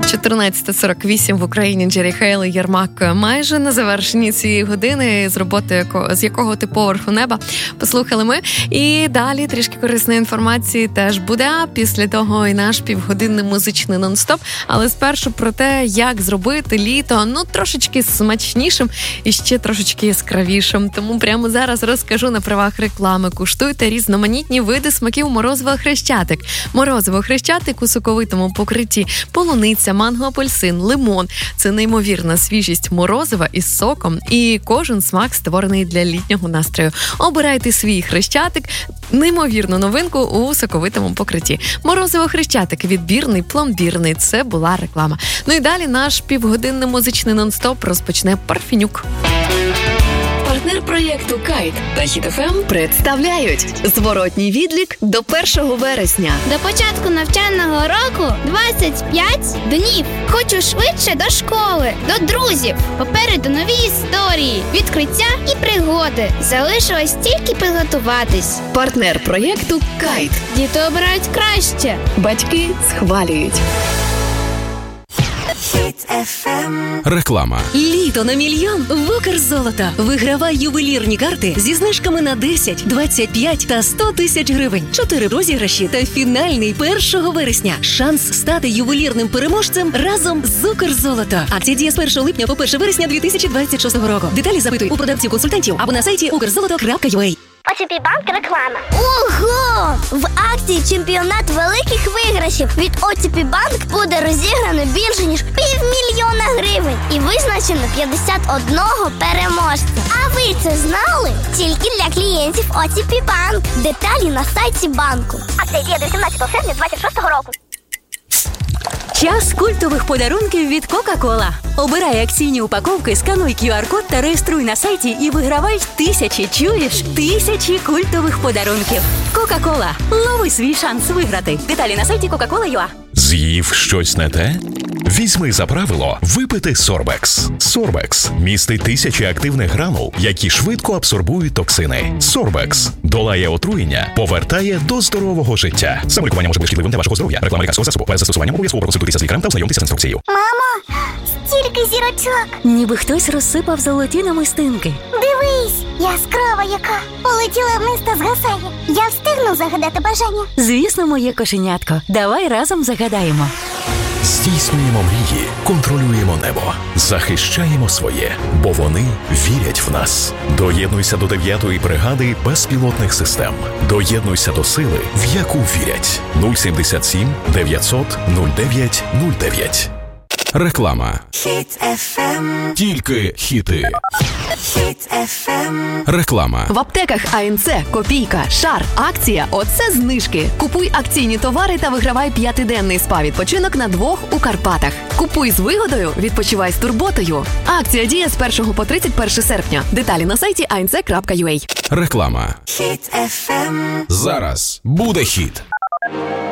14:48 в Україні. Джері Хейл і Єрмак майже на завершенні цієї години з роботи з якого ти поверху неба послухали ми. І далі трішки корисної інформації теж буде. Після того і наш півгодинний музичний нон-стоп. Але спершу про те, як зробити літо трошечки смачнішим і ще трошечки яскравішим. Тому прямо зараз розкажу на правах реклами. Куштуйте різноманітні види смаків морозива Хрещатик. Морозиво Хрещатик у соковитому покритті. Полуниця, манго, апельсин, лимон. Це неймовірна свіжість морозива із соком. І кожен смак створений для літнього настрою. Обирайте свій Хрещатик. Неймовірну новинку у соковитому покритті. Морозиво Хрещатик. Відбірний, пломбірний. Це була реклама. І далі наш півгодинний музичний нон-стоп розпочне Парфенюк. Партнер проєкту «Кайт» та «Хіт-ФМ» представляють зворотній відлік до 1 вересня. До початку навчального року 25 днів. Хочу швидше до школи, до друзів. Попереду нові історії, відкриття і пригоди. Залишилось тільки підготуватись. Партнер проєкту «Кайт». Діти обирають краще. Батьки схвалюють. Реклама. Літо на мільйон в Укрзолото. Вигравай ювелірні карти зі знижками на 10, 25 та 100 тисяч гривень. 4 розіграші та фінальний 1 вересня. Шанс стати ювелірним переможцем разом з Укрзолото. Акція діє з 1 липня по 1 вересня 2026 року. Деталі запитуй у продавців-консультантів або на сайті ukrzoloto.ua. ОТП Банк реклама. Ого! В акції «Чемпіонат великих виграшів» від ОТП Банк буде розіграно більше, ніж 500 000 гривень. І визначено 51 переможця. А ви це знали? Тільки для клієнтів ОТП Банк. Деталі на сайті банку. Акція діє до 18 серпня 2026 року. Час культових подарунків від Кока-Кола. Обирай акційні упаковки, скануй QR-код та реєструй на сайті і вигравай тисячі культових подарунків. Кока-Кола. Лови свій шанс виграти. Деталі на сайті Coca-Cola.ua. З'їв щось не те? Візьми за правило випити Сорбекс. Сорбекс містить тисячі активних гранул, які швидко абсорбують токсини. Сорбекс долає отруєння, повертає до здорового життя. Саме лікування може бути шкідливим для вашого здоров'я. Реклама лікарського засобу. Перед застосуванням обов'язково проконсультуйтеся з лікарем та ознайомтеся з інструкцією. Мамо, стільки зірочок. Ніби хтось розсипав золоті намистинки. Дивись, яскрава яка. Полетіла вниз та згасає. Я встигну загадати бажання. Звісно, моє кошенятко. Давай разом загадаємо. Здійснюємо мрії, контролюємо небо, захищаємо своє, бо вони вірять в нас. Доєднуйся до 9-ї бригади безпілотних систем. Доєднуйся до сили, в яку вірять. 077 900 09 09. Реклама. Хіт-ФМ. Тільки хіти. Хіт-ФМ. Реклама. В аптеках АНЦ, Копійка, Шар, акція «Оце знижки». Купуй акційні товари та вигравай 5-денний спа-відпочинок на 2 у Карпатах. Купуй з вигодою, відпочивай з турботою. Акція діє з 1 по 31 серпня. Деталі на сайті anc.ua. Реклама. Хіт-ФМ. Зараз буде хіт.